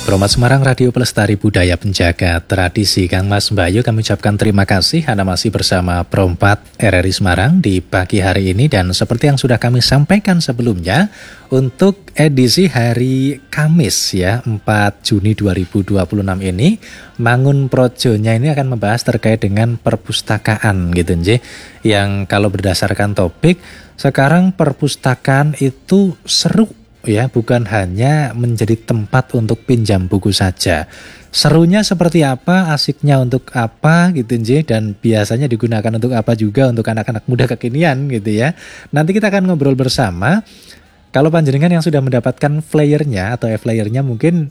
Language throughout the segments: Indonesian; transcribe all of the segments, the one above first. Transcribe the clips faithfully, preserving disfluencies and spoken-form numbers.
Promat Semarang Radio Pelestari Budaya Penjaga Tradisi. Kang Mas Bayu, kami ucapkan terima kasih. Anda masih bersama Perempat R R I Semarang di pagi hari ini. Dan seperti yang sudah kami sampaikan sebelumnya, untuk edisi hari Kamis ya, empat Juni dua ribu dua puluh enam ini, Mangun Projonya ini akan membahas terkait dengan perpustakaan gitu nje. Yang kalau berdasarkan topik, sekarang perpustakaan itu seru ya, bukan hanya menjadi tempat untuk pinjam buku saja. Serunya seperti apa, asiknya untuk apa gitu nje, dan biasanya digunakan untuk apa juga untuk anak-anak muda kekinian gitu ya. Nanti kita akan ngobrol bersama. Kalau panjenengan yang sudah mendapatkan flyernya atau e-flyernya mungkin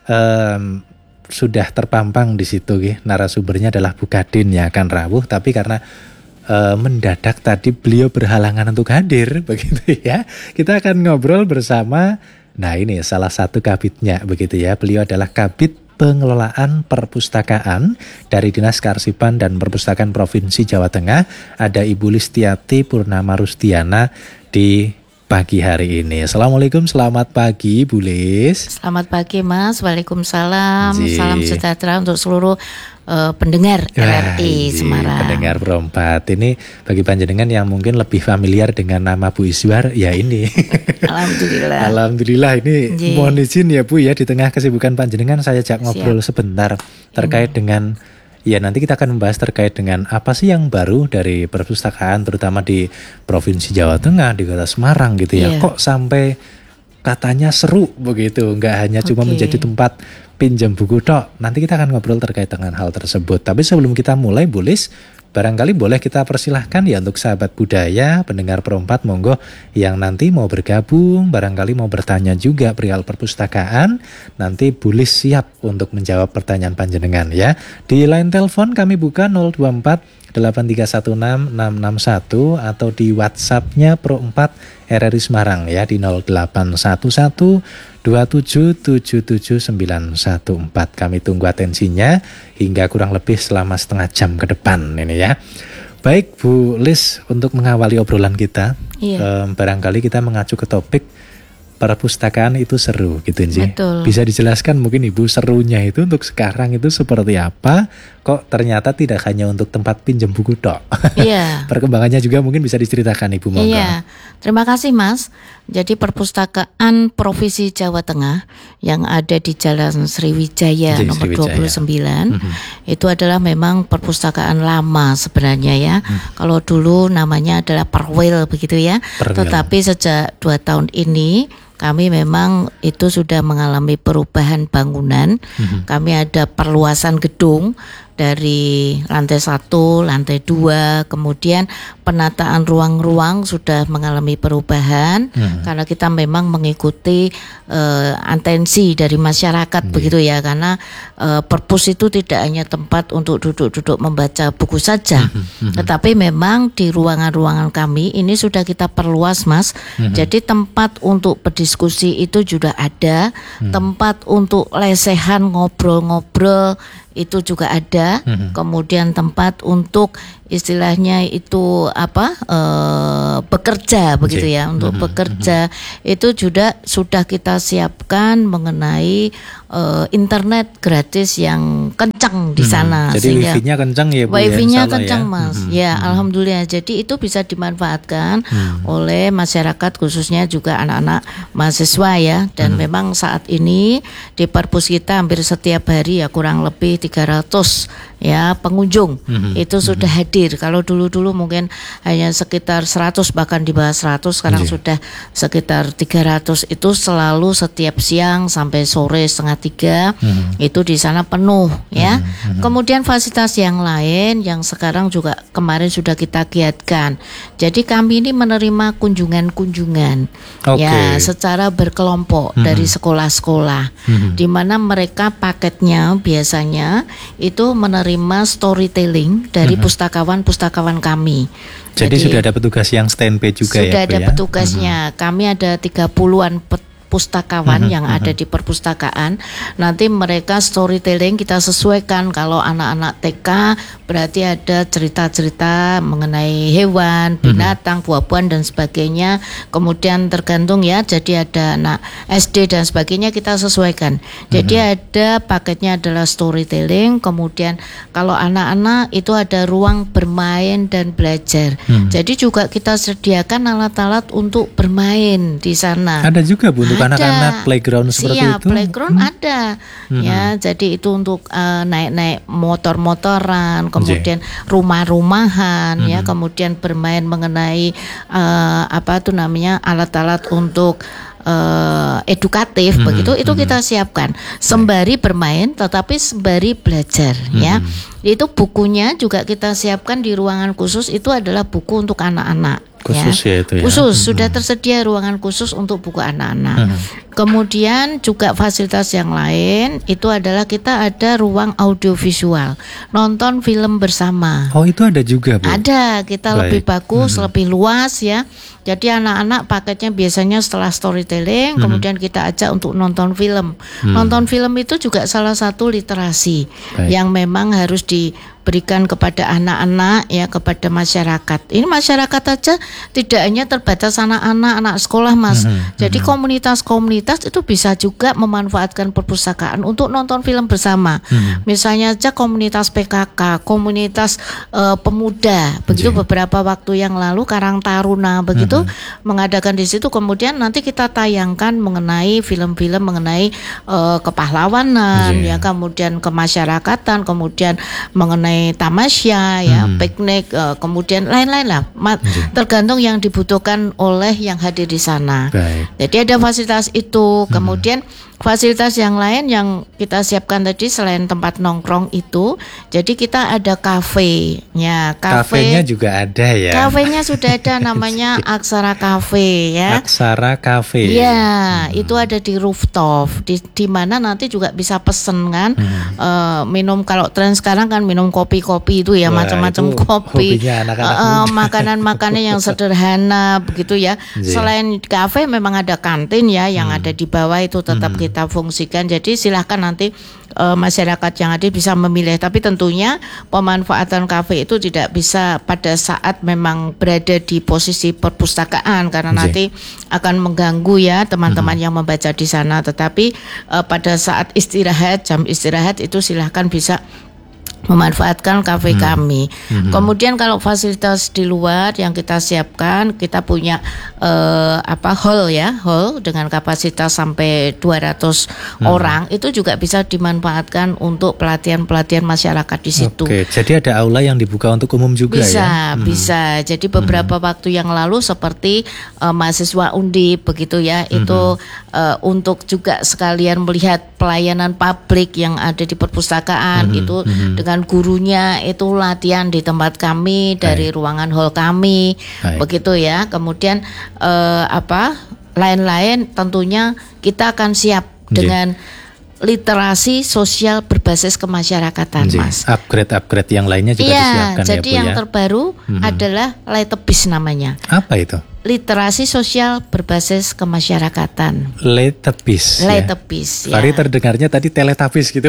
um, sudah terpampang di situ ya. Narasumbernya adalah Bu Kadin yang akan rawuh, tapi karena Uh, mendadak tadi beliau berhalangan untuk hadir begitu ya. Kita akan ngobrol bersama. Nah ini salah satu kabitnya begitu ya. Beliau adalah Kabid Pengelolaan Perpustakaan dari Dinas Kearsipan dan Perpustakaan Provinsi Jawa Tengah. Ada Ibu Listiati Purnama Rustiana di pagi hari ini. Assalamualaikum, selamat pagi Bu Lis. Selamat pagi Mas, waalaikumsalam. Ji. Salam sejahtera untuk seluruh uh, pendengar R R I Semarang. Pendengar Perempat ini bagi panjenengan yang mungkin lebih familiar dengan nama Bu Iswar ya ini. Alhamdulillah. Alhamdulillah ini Ji. Mohon izin ya Bu ya, di tengah kesibukan panjenengan saya ajak ngobrol Siap. sebentar terkait ini. dengan ya, nanti kita akan membahas terkait dengan apa sih yang baru dari perpustakaan terutama di Provinsi Jawa Tengah, di Kota Semarang gitu ya. Yeah. Kok sampai katanya seru begitu, nggak hanya okay. cuma menjadi tempat pinjam buku tok. Nanti kita akan ngobrol terkait dengan hal tersebut. Tapi sebelum kita mulai, Bu Lis, barangkali boleh kita persilahkan ya untuk sahabat budaya, pendengar Perempat, monggo yang nanti mau bergabung, barangkali mau bertanya juga perihal perpustakaan, nanti Bu Lis siap untuk menjawab pertanyaan panjenengan ya. Di line telepon kami buka nol dua empat delapan tiga satu enam enam enam satu atau di WhatsApp-nya Perempat R R I Semarang ya di nol delapan satu satu dua tujuh tujuh tujuh sembilan satu empat. Kami tunggu atensinya hingga kurang lebih selama setengah jam ke depan ini ya. Baik Bu Lis, untuk mengawali obrolan kita, iya. um, barangkali kita mengacu ke topik perpustakaan itu seru gitu Nji. Bisa dijelaskan mungkin Ibu serunya itu untuk sekarang itu seperti apa? Kok ternyata tidak hanya untuk tempat pinjam buku tok. Iya. Perkembangannya juga mungkin bisa diceritakan Ibu monggo. Iya. Terima kasih Mas. Jadi perpustakaan Provinsi Jawa Tengah yang ada di Jalan Sriwijaya Jadi, nomor Sriwijaya. dua puluh sembilan mm-hmm. itu adalah memang perpustakaan lama sebenarnya ya. Mm. Kalau dulu namanya adalah Perwil begitu ya. Perwil. Tetapi sejak dua tahun ini kami memang itu sudah mengalami perubahan bangunan. Mm-hmm. Kami ada perluasan gedung dari lantai satu, lantai dua, kemudian penataan ruang-ruang sudah mengalami perubahan hmm. karena kita memang mengikuti uh, atensi dari masyarakat hmm. begitu ya, karena uh, perpus itu tidak hanya tempat untuk duduk-duduk membaca buku saja, hmm. Hmm. tetapi memang di ruangan-ruangan kami ini sudah kita perluas Mas, hmm. jadi tempat untuk berdiskusi itu juga ada, hmm. tempat untuk lesehan ngobrol-ngobrol itu juga ada, mm-hmm. kemudian tempat untuk istilahnya itu apa e, bekerja begitu ya, untuk mm-hmm. bekerja mm-hmm. itu juga sudah kita siapkan mengenai e, internet gratis yang kencang di sana. Mm-hmm. Jadi wifi-nya kencang ya Bu? Wifi-nya ya, kencang ya? Mas, mm-hmm. ya mm-hmm. alhamdulillah. Jadi itu bisa dimanfaatkan mm-hmm. oleh masyarakat khususnya juga anak-anak mahasiswa ya. Dan mm-hmm. memang saat ini di perpus kita hampir setiap hari ya kurang lebih tiga ratus ya pengunjung mm-hmm. itu sudah mm-hmm. hadir. Kalau dulu-dulu mungkin hanya sekitar seratus, bahkan di bawah seratus, sekarang yeah. sudah sekitar tiga ratus. Itu selalu setiap siang sampai sore setengah tiga mm-hmm. itu di sana penuh ya. Mm-hmm. Kemudian fasilitas yang lain yang sekarang juga kemarin sudah kita giatkan. Jadi kami ini menerima kunjungan-kunjungan okay. ya secara berkelompok mm-hmm. dari sekolah-sekolah mm-hmm. di mana mereka paketnya biasanya itu menerima storytelling dari uh-huh. pustakawan-pustakawan kami. Jadi, Jadi sudah ada petugas yang standby juga sudah ya? Sudah ada ya? petugasnya. Uh-huh. Kami ada tiga puluhan pustakawan uh-huh. yang uh-huh. ada di perpustakaan. Nanti mereka storytelling kita sesuaikan. Kalau anak-anak T K berarti ada cerita-cerita mengenai hewan, binatang, mm-hmm. buah-buahan dan sebagainya. Kemudian tergantung ya, jadi ada anak S D dan sebagainya kita sesuaikan. Jadi mm-hmm. ada paketnya adalah storytelling. Kemudian kalau anak-anak itu ada ruang bermain dan belajar. Mm-hmm. Jadi juga kita sediakan alat-alat untuk bermain di sana. Ada juga Bu untuk ada. Anak-anak playground seperti Siap, itu. Playground hmm. ada. Hmm. Ya, jadi itu untuk uh, naik-naik motor-motoran, kemudian J. rumah-rumahan hmm. ya, kemudian bermain mengenai uh, apa tuh namanya alat-alat untuk uh, edukatif hmm. begitu. Itu hmm. kita siapkan sembari bermain tetapi sembari belajar hmm. ya. Itu bukunya juga kita siapkan di ruangan khusus, itu adalah buku untuk anak-anak. Khusus ya, ya itu ya. Khusus, hmm. sudah tersedia ruangan khusus untuk buku anak-anak. Hmm. Kemudian juga fasilitas yang lain itu adalah kita ada ruang audiovisual, nonton film bersama. Oh itu ada juga Bu? Ada, kita Baik. lebih bagus, hmm. lebih luas ya. Jadi anak-anak paketnya biasanya setelah storytelling, hmm. kemudian kita ajak untuk nonton film. Hmm. Nonton film itu juga salah satu literasi Baik. yang memang harus diberikan kepada anak-anak ya, kepada masyarakat. Ini masyarakat aja tidak hanya terbatas anak-anak anak sekolah Mas. Hmm. Jadi hmm. komunitas-komunitas itu bisa juga memanfaatkan perpustakaan untuk nonton film bersama. Hmm. Misalnya aja komunitas P K K, komunitas uh, pemuda. Begitu J. beberapa waktu yang lalu Karang Taruna begitu hmm. mengadakan di situ, kemudian nanti kita tayangkan mengenai film-film mengenai uh, kepahlawanan J. ya, kemudian kemasyarakatan, kemudian mengenai tamasya ya, hmm. piknik, uh, kemudian lain-lain lah. Ma- tergantung yang dibutuhkan oleh yang hadir di sana. Baik. Jadi ada fasilitas itu. Kemudian fasilitas yang lain yang kita siapkan tadi selain tempat nongkrong itu, jadi kita ada kafe. Ya, kafe. Kafenya juga ada ya. Kafenya sudah ada, namanya Aksara Cafe ya. Aksara Cafe. Ya, hmm. itu ada di rooftop. Di, di mana nanti juga bisa pesen kan, hmm. uh, minum, kalau tren sekarang kan minum kopi-kopi itu ya, Wah, macam-macam kopi. Uh, makanan-makanan yang sederhana begitu ya. J. Selain kafe memang ada kantin ya yang hmm. ada di bawah itu tetap hmm. kita fungsikan. Jadi silahkan nanti e, masyarakat yang ada bisa memilih. Tapi tentunya pemanfaatan kafe itu tidak bisa pada saat memang berada di posisi perpustakaan karena J. nanti akan mengganggu ya teman-teman hmm. yang membaca di sana. Tetapi e, pada saat istirahat, jam istirahat itu silahkan bisa memanfaatkan kafe hmm. kami. Hmm. Kemudian kalau fasilitas di luar yang kita siapkan, kita punya uh, apa hall ya, hall dengan kapasitas sampai dua ratus hmm. orang, itu juga bisa dimanfaatkan untuk pelatihan-pelatihan masyarakat di situ. Oke, jadi ada aula yang dibuka untuk umum juga bisa, ya? Bisa, bisa. Hmm. Jadi beberapa hmm. waktu yang lalu seperti uh, mahasiswa Undip begitu ya, hmm. itu uh, untuk juga sekalian melihat pelayanan publik yang ada di perpustakaan hmm. itu hmm. dengan gurunya itu latihan di tempat kami dari Baik. ruangan hall kami Baik. begitu ya. Kemudian eh, apa lain-lain tentunya kita akan siap J. dengan literasi sosial berbasis kemasyarakatan J. Mas. Upgrade-upgrade yang lainnya juga ya, disiapkan ya Bu ya. Jadi yang terbaru hmm. adalah Letebis namanya. Apa itu? Literasi sosial berbasis kemasyarakatan. Letebis. Letebis. Ya. Fari terdengarnya tadi teletubbies gitu.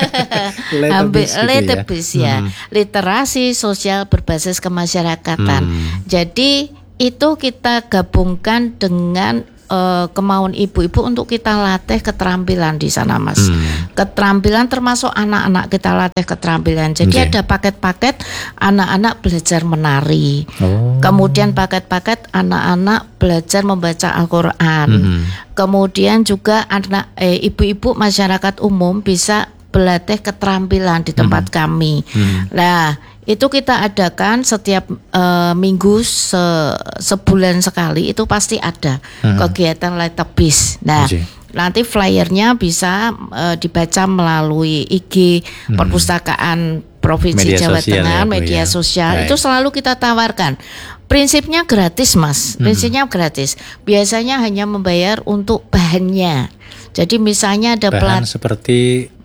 Letebis gitu Letebis ya. ya. Hmm. Literasi sosial berbasis kemasyarakatan. Hmm. Jadi itu kita gabungkan dengan uh, kemauan ibu-ibu untuk kita latih keterampilan di sana, Mas. Hmm. Keterampilan termasuk anak-anak kita latih keterampilan. Jadi okay. ada paket-paket anak-anak belajar menari. Oh. Kemudian paket-paket anak-anak belajar membaca Al-Qur'an. Hmm. Kemudian juga anak eh, ibu-ibu masyarakat umum bisa berlatih keterampilan di tempat hmm. kami. Hmm. Nah, itu kita adakan setiap uh, minggu se sebulan sekali, itu pasti ada hmm. kegiatan Letebis. Nah, J. nanti flyernya bisa uh, dibaca melalui I G hmm. Perpustakaan Provinsi media Jawa Tengah, ya, media ya. sosial. Baik. Itu selalu kita tawarkan. Prinsipnya gratis, Mas. Prinsipnya hmm. gratis. Biasanya hanya membayar untuk bahannya. Jadi misalnya ada bahan pelat seperti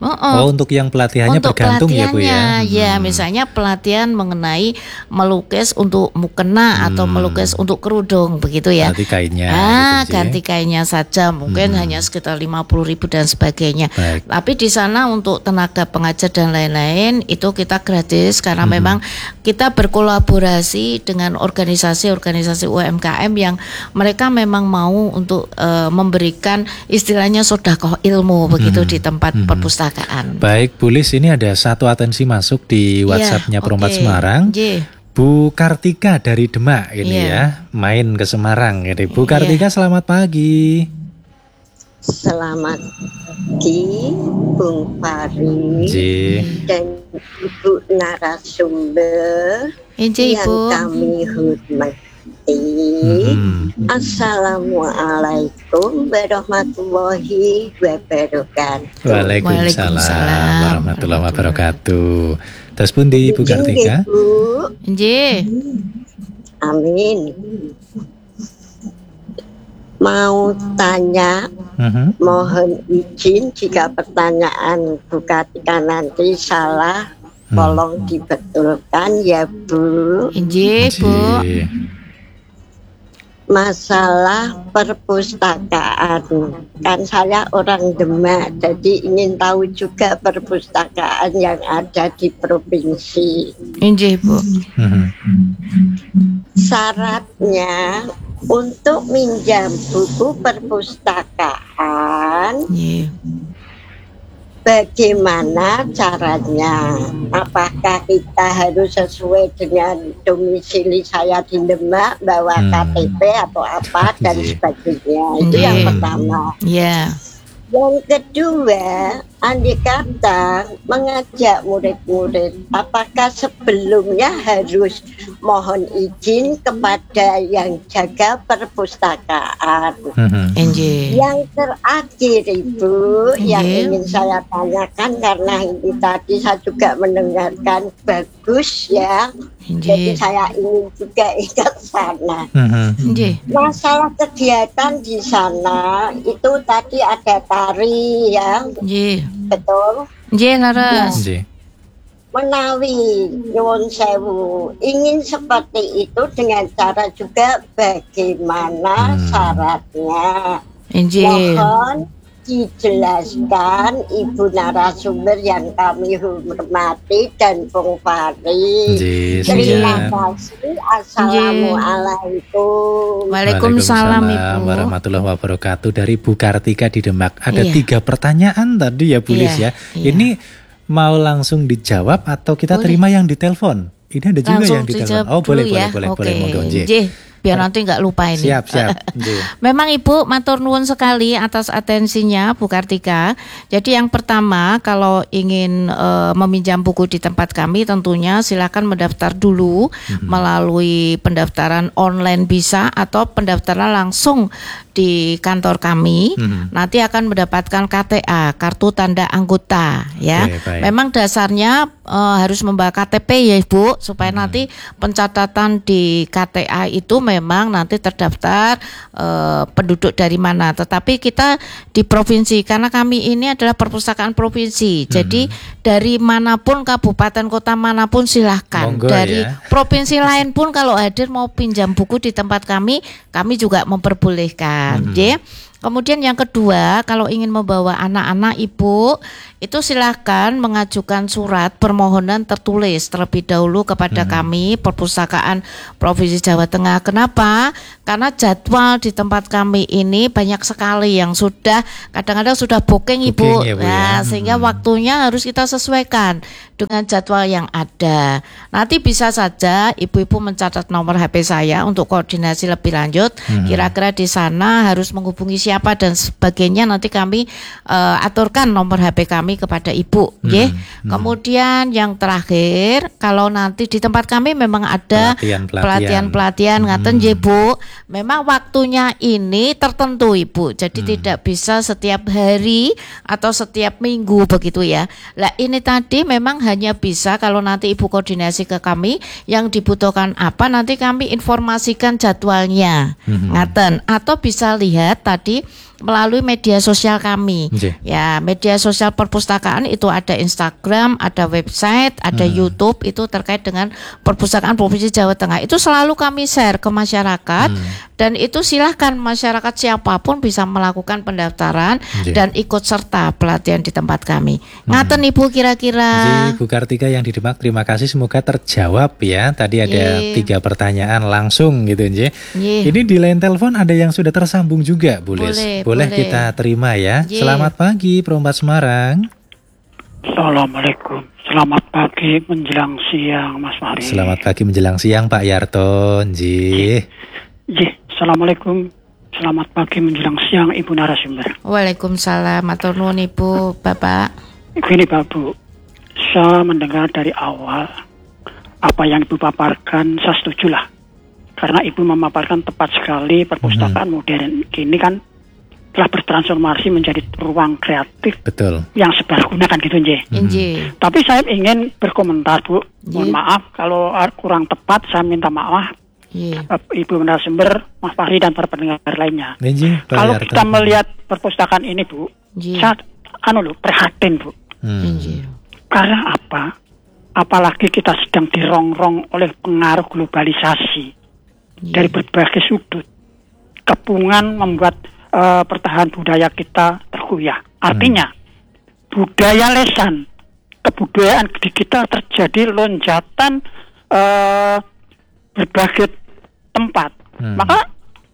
Oh, oh. oh untuk yang pelatihannya untuk bergantung ya Bu ya. Ya, hmm. misalnya pelatihan mengenai melukis untuk mukena hmm. atau melukis untuk kerudung begitu ya. Ganti kainnya. Ah, gitu, ganti kainnya saja mungkin hmm. hanya sekitar lima puluh ribu dan sebagainya. Baik. Tapi di sana untuk tenaga pengajar dan lain-lain itu kita gratis karena hmm. memang kita berkolaborasi dengan organisasi-organisasi U M K M yang mereka memang mau untuk uh, memberikan istilahnya sedekah ilmu begitu hmm. di tempat hmm. perpustakaan. Baik, Bu Lis, ini ada satu atensi masuk di WhatsApp-nya ya, Perompak okay. Semarang. Yeah. Bu Kartika dari Demak ini yeah. ya, main ke Semarang ini. Bu Kartika, yeah. selamat pagi. Selamat pagi, Bung Fari yeah. dan Ibu narasumber yeah, yang Bu. kami hormati. Mm-hmm. Assalamualaikum warahmatullahi wabarakatuh. Waalaikumsalam warahmatullahi wabarakatuh. Terus pun di Ibu Kartika. Nggih. Amin. Mau tanya, uh-huh. mohon izin jika pertanyaan Bu Kartika nanti salah, hmm. tolong dibetulkan ya Bu. Nggih, Bu. Masalah perpustakaan, kan saya orang Demak, jadi ingin tahu juga perpustakaan yang ada di provinsi. Nggih, Bu. Syaratnya untuk minjam buku perpustakaan, yeah. bagaimana caranya? Apakah kita harus sesuai dengan domisili saya di Demak, bawa hmm. K T P atau apa dan sebagainya? Itu yeah. yang pertama. Yeah. Yang kedua, andai kata mengajak murid-murid, apakah sebelumnya harus mohon izin kepada yang jaga perpustakaan? Mm-hmm. Yang terakhir Ibu, mm-hmm. yang ingin saya tanyakan karena ini tadi saya juga mendengarkan bagus ya, mm-hmm. jadi saya ingin juga ikut sana. Mm-hmm. Masalah kegiatan di sana itu tadi ada tari ya. Yeah. Betul. Nggih, laras. Nggih. Menawi nyuwun sewu, ingin seperti itu dengan cara juga bagaimana hmm. syaratnya. Nggih. Mohon dijelaskan Ibu narasumber yang kami hormati dan Bung Fari. Terima kasih. Assalamualaikum. Waalaikumsalam Ibu warahmatullahi wabarakatuh. Dari Bu Kartika di Demak. Ada iya. tiga pertanyaan tadi ya Bu Lis iya, ya. Iya. Ini mau langsung dijawab atau kita boleh. Terima yang ditelepon? Ini ada juga langsung yang ditelepon. Oh boleh ya. boleh okay. boleh boleh. Nggih. Biar nanti nggak lupa ini. Siap, siap. Memang Ibu matur nuwun sekali atas atensinya Bu Kartika. Jadi yang pertama kalau ingin uh, meminjam buku di tempat kami tentunya silakan mendaftar dulu mm-hmm. melalui pendaftaran online bisa atau pendaftaran langsung di kantor kami. Mm-hmm. Nanti akan mendapatkan K T A, kartu tanda anggota ya. Okay, memang dasarnya uh, harus membawa K T P ya Ibu supaya mm-hmm. nanti pencatatan di K T A itu memang nanti terdaftar uh, penduduk dari mana. Tetapi kita di provinsi karena kami ini adalah perpustakaan provinsi. Hmm. Jadi dari manapun kabupaten kota manapun silahkan. Monggo, dari ya. Provinsi lain pun kalau hadir mau pinjam buku di tempat kami, kami juga memperbolehkan. Hmm. Ya. Kemudian yang kedua, kalau ingin membawa anak-anak Ibu, itu silahkan mengajukan surat permohonan tertulis terlebih dahulu kepada hmm. kami Perpustakaan Provinsi Jawa Tengah. Kenapa? Karena jadwal di tempat kami ini banyak sekali yang sudah kadang-kadang sudah booking, booking Ibu, ya, Bu, nah, ya. Sehingga hmm. waktunya harus kita sesuaikan dengan jadwal yang ada. Nanti bisa saja ibu-ibu mencatat nomor H P saya untuk koordinasi lebih lanjut. Hmm. Kira-kira di sana harus menghubungi siapa siapa dan sebagainya, nanti kami uh, aturkan nomor H P kami kepada Ibu, hmm, ya. Hmm. Kemudian yang terakhir, kalau nanti di tempat kami memang ada pelatihan-pelatihan, ngaten nggih Bu. Memang waktunya ini tertentu Ibu. Jadi hmm. tidak bisa setiap hari atau setiap minggu begitu ya. Lah ini tadi memang hanya bisa kalau nanti Ibu koordinasi ke kami yang dibutuhkan apa, nanti kami informasikan jadwalnya. Hmm. Ngaten, atau bisa lihat tadi melalui media sosial kami. J. Ya, media sosial perpustakaan itu ada Instagram, ada website, ada hmm. YouTube itu terkait dengan Perpustakaan Provinsi Jawa Tengah. Itu selalu kami share ke masyarakat hmm. dan itu silahkan masyarakat siapapun bisa melakukan pendaftaran J. dan ikut serta pelatihan di tempat kami. Hmm. Ngaten Ibu kira-kira. Jadi Bu Kartika yang di Demak, terima kasih, semoga terjawab ya. Tadi ada Ye. tiga pertanyaan langsung gitu Nje. Ini di line telepon ada yang sudah tersambung juga, Bu Lis. Boleh, boleh, boleh kita terima ya. Ye. Selamat pagi Perompat Semarang. Assalamualaikum. Selamat pagi menjelang siang Mas Fahri. Selamat pagi menjelang siang Pak Yarto. Nji. Nji. Assalamualaikum. Selamat pagi menjelang siang Ibu narasumber. Waalaikumsalam. Matur nuwun Ibu, Bapak. Begini Pak Bu, saya mendengar dari awal apa yang Ibu paparkan, saya setuju lah. Karena Ibu memaparkan tepat sekali perpustakaan mm-hmm. modern kini kan telah bertransformasi menjadi ruang kreatif. Betul. Yang seberguna kan gitu Nje. Mm-hmm. Tapi saya ingin berkomentar Bu, mohon yeah. maaf kalau kurang tepat, saya minta maaf. Yeah. Ibu narasumber, Mas Fahri dan para pendengar lainnya. Yeah, kalau kita melihat perpustakaan ini Bu, yeah. saya anu loh, prihatin Bu. Hmm. Yeah. Karena apa? Apalagi kita sedang dirongrong oleh pengaruh globalisasi. Yeah. Dari berbagai sudut, kepungan membuat uh, pertahanan budaya kita tergoyah. Artinya hmm. budaya lesan, kebudayaan di kita terjadi lonjatan uh, berbagai tempat. Hmm. Maka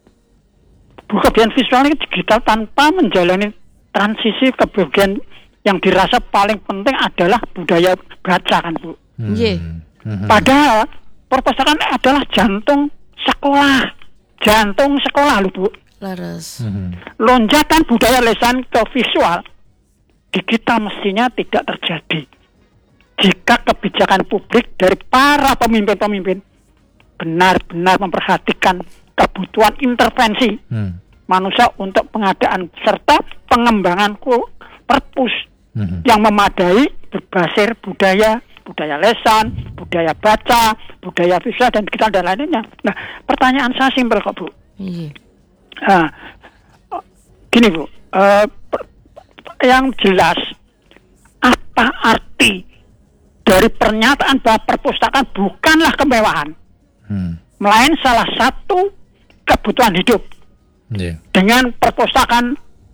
kebudayaan visual ini digital tanpa menjalani transisi kebudayaan yang dirasa paling penting adalah budaya baca kan Bu. Hmm. Yeah. Hmm. Padahal perpustakaan adalah jantung sekolah, jantung sekolah loh Bu. Laras. Mm-hmm. Lonjakan budaya lesan ke visual di kita mestinya tidak terjadi jika kebijakan publik dari para pemimpin-pemimpin benar-benar memperhatikan kebutuhan intervensi mm. manusia untuk pengadaan serta pengembangan perpus mm-hmm. yang memadai berbasis budaya budaya lesan, budaya baca, budaya visual dan digital dan lainnya. Nah, pertanyaan saya simpel kok Bu. Iya. Nah, gini Bu, uh, yang jelas apa arti dari pernyataan bahwa perpustakaan bukanlah kemewahan, hmm. melainkan salah satu kebutuhan hidup. Yeah. Dengan perpustakaan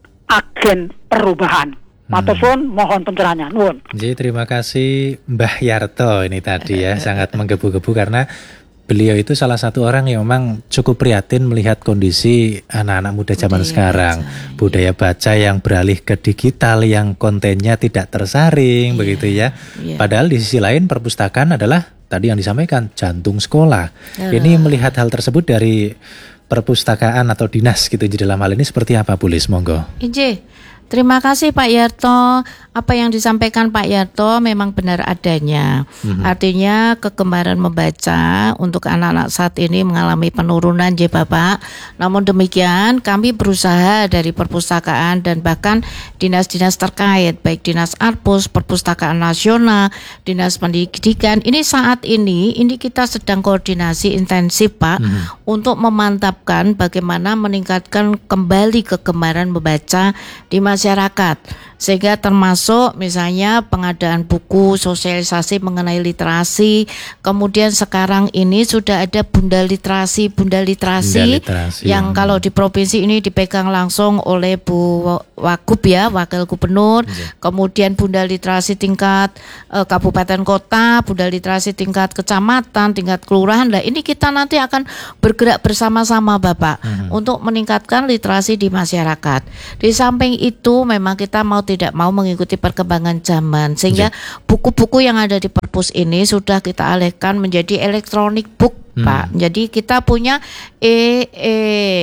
agen perubahan. Matosun, hmm. mohon pencerahannya, nuwun. Jadi terima kasih Mbah Yarto ini tadi ya, sangat menggebu-gebu karena beliau itu salah satu orang yang memang cukup prihatin melihat kondisi anak-anak muda zaman budaya sekarang, baca, budaya baca yang beralih ke digital, yang kontennya tidak tersaring, yeah. begitu ya. Yeah. Padahal di sisi lain perpustakaan adalah tadi yang disampaikan jantung sekolah. Yeah. Ini melihat hal tersebut dari perpustakaan atau dinas gitu di dalam hal ini seperti apa Bu Lis, monggo. Ije. Terima kasih Pak Yarto. Apa yang disampaikan Pak Yarto memang benar adanya. Mm-hmm. Artinya kegemaran membaca untuk anak-anak saat ini mengalami penurunan ya Bapak. Namun demikian kami berusaha dari perpustakaan dan bahkan dinas-dinas terkait, baik Dinas Arpus, Perpustakaan Nasional, Dinas Pendidikan. Ini saat ini, ini kita sedang koordinasi intensif Pak, mm-hmm. untuk memantapkan bagaimana meningkatkan kembali kegemaran membaca di masyarakat, sehingga termasuk misalnya pengadaan buku, sosialisasi mengenai literasi, kemudian sekarang ini sudah ada bunda literasi, bunda literasi, bunda literasi yang hmm. kalau di provinsi ini dipegang langsung oleh Bu Wagub ya, Wakil Gubernur, hmm. kemudian bunda literasi tingkat uh, kabupaten kota, bunda literasi tingkat kecamatan, tingkat kelurahan. Nah ini kita nanti akan bergerak bersama-sama Bapak hmm. untuk meningkatkan literasi di masyarakat. Di samping itu memang kita mau tidak mau mengikuti perkembangan zaman, sehingga buku-buku yang ada di perpus ini sudah kita alihkan menjadi electronic book hmm. Pak. Jadi kita punya e e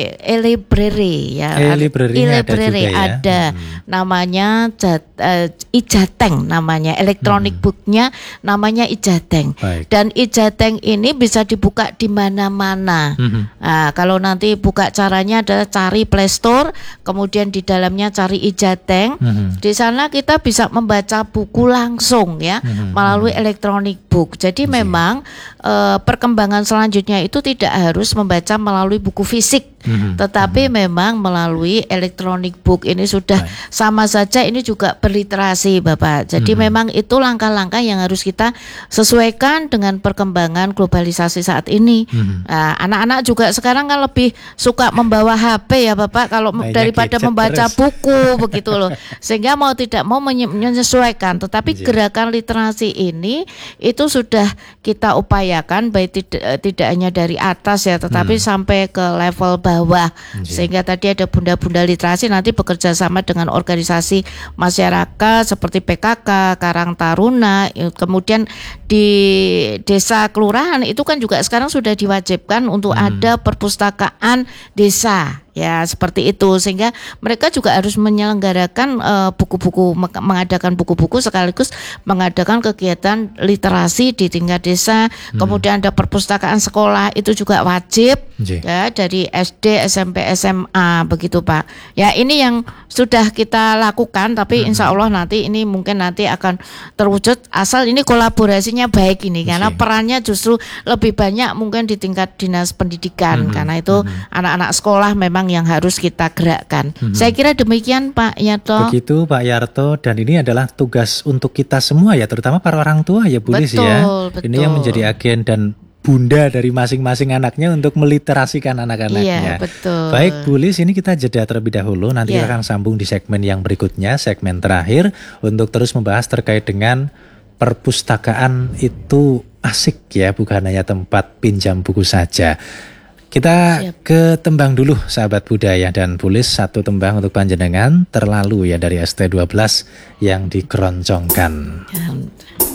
e-library ya. E-library ada, juga ya? ada. Hmm. namanya jat, uh, Ijateng namanya, electronic hmm. booknya namanya Ijateng. Baik. Dan Ijateng ini bisa dibuka di mana-mana. Hmm. Nah, kalau nanti buka caranya adalah cari Play Store, kemudian di dalamnya cari Ijateng. Hmm. Di sana kita bisa membaca buku langsung ya, hmm. melalui electronic book. Jadi hmm. memang uh, perkembangan selanjutnya itu tidak harus membaca melalui buku fisik. hmm. tetapi hmm. memang melalui electronic book ini sudah Baik. sama saja ini juga berliterasi Bapak. Jadi hmm. memang itu langkah-langkah yang harus kita sesuaikan dengan perkembangan globalisasi saat ini. Hmm. Nah, anak-anak juga sekarang kan lebih suka membawa H P ya Bapak kalau Banyak daripada membaca terus. buku begitu loh. Sehingga mau tidak mau menyesuaikan, tetapi yeah. gerakan literasi ini itu sudah kita upayakan baik tidak tidak hanya dari atas ya, tetapi hmm. sampai ke level bawah. Yeah. Sehingga tadi ada bunda-bunda literasi nanti bekerja sama dengan organisasi masyarakat seperti P K K, Karang Taruna, kemudian di desa kelurahan itu kan juga sekarang sudah diwajibkan untuk hmm. ada perpustakaan desa. Ya seperti itu, sehingga mereka juga harus menyelenggarakan uh, buku-buku, mengadakan buku-buku sekaligus mengadakan kegiatan literasi di tingkat desa. Hmm. Kemudian ada perpustakaan sekolah itu juga wajib J. ya dari S D, S M P, S M A begitu Pak. Ya ini yang sudah kita lakukan, tapi hmm. insya Allah nanti ini mungkin nanti akan terwujud asal ini kolaborasinya baik ini, karena J. perannya justru lebih banyak mungkin di tingkat dinas pendidikan, hmm. karena itu hmm. anak-anak sekolah memang yang harus kita gerakkan. Hmm. Saya kira demikian Pak Yarto. Begitu Pak Yarto, dan ini adalah tugas untuk kita semua ya, terutama para orang tua ya Bu Lis ya. Betul. Ini yang menjadi agen dan bunda dari masing-masing anaknya untuk meliterasikan anak-anaknya. Iya, betul. Baik Bu Lis, ini kita jeda terlebih dahulu. Nanti yeah. kita akan sambung di segmen yang berikutnya, segmen terakhir, untuk terus membahas terkait dengan perpustakaan itu asik ya, bukan hanya tempat pinjam buku saja. Kita Siap. ke tembang dulu sahabat budaya, dan Bulis satu tembang untuk panjenengan Terlalu ya dari S T dua belas yang dikeroncongkan. Ya.